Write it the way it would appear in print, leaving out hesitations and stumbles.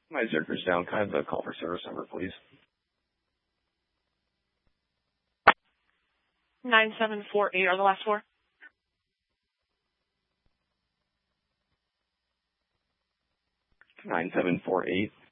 My Zerker's down. Can I have the call for service number, please? 9748 are the last four. 9748.